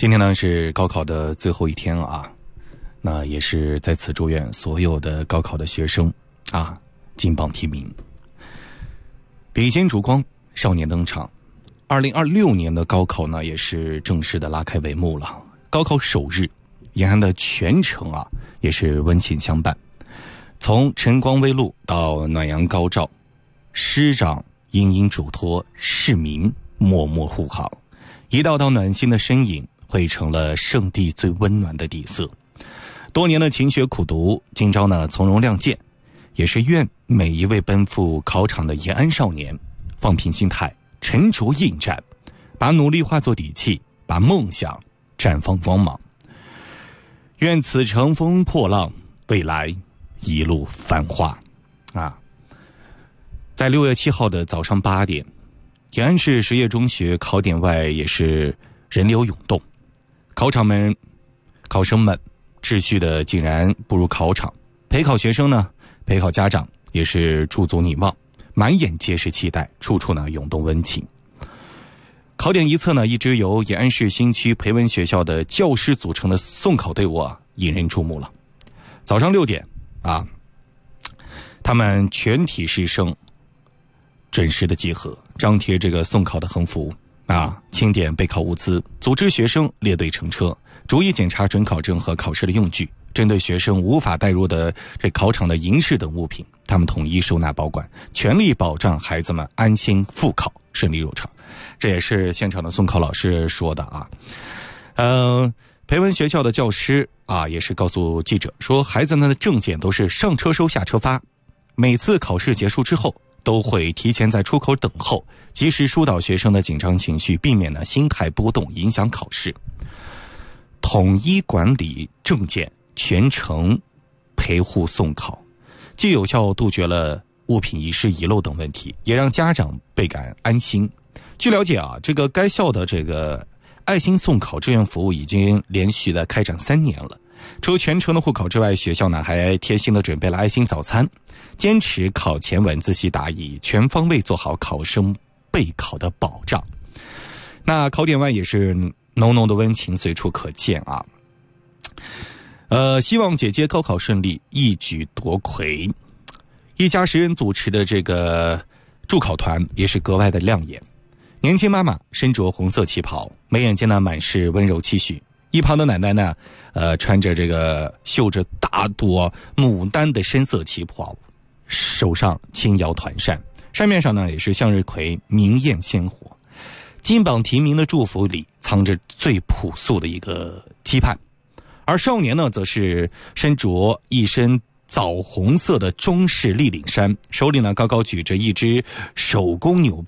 今天呢是高考的最后一天啊，那也是在此祝愿所有的高考的学生啊金榜题名。笔尖烛光，少年登场。2026年的高考呢也是正式的拉开帷幕了。高考首日，延安的全程啊也是温情相伴。从晨光微露到暖阳高照，师长殷殷嘱托，市民默默护航，一道道暖心的身影汇成了圣地最温暖的底色。多年的勤学苦读，今朝呢从容亮剑，也是愿每一位奔赴考场的延安少年放平心态，沉着应战，把努力化作底气，把梦想绽放光芒。愿此乘风破浪，未来一路繁华啊！在6月7号的早上8点，延安市实业中学考点外也是人流涌动，考生们秩序的竟然步入考场，陪考学生呢，陪考家长也是驻足凝望，满眼皆是期待，处处呢涌动温情。考点一侧呢，一支由延安市新区培文学校的教师组成的送考队伍啊，引人注目了。早上6点啊，他们全体师生准时的集合，张贴这个送考的横幅啊，清点备考物资，组织学生列队乘车，逐一检查准考证和考试的用具。针对学生无法带入的这考场的银饰等物品，他们统一收纳保管，全力保障孩子们安心复考，顺利入场。这也是现场的送考老师说的啊。培文学校的教师啊，也是告诉记者说，孩子们的证件都是上车收下车发，每次考试结束之后都会提前在出口等候，及时疏导学生的紧张情绪，避免呢心态波动影响考试。统一管理证件，全程陪护送考，既有效杜绝了物品遗失遗漏等问题，也让家长倍感安心。据了解啊，这个该校的这个爱心送考志愿服务已经连续的开展3年了。除全程的护考之外，学校呢还贴心的准备了爱心早餐，坚持考前晚自习答疑，全方位做好考生备考的保障。那考点外也是浓浓的温情随处可见啊。希望姐姐高考顺利，一举夺魁。一家10人组持的这个助考团也是格外的亮眼。年轻妈妈身着红色旗袍，眉眼间呢满是温柔期许。一旁的奶奶呢，穿着这个绣着大朵牡丹的深色旗袍，手上轻摇团扇，扇面上呢也是向日葵明艳鲜活。金榜题名的祝福里藏着最朴素的一个期盼，而少年呢则是身着一身枣红色的中式立领衫，手里呢高高举着一只手工扭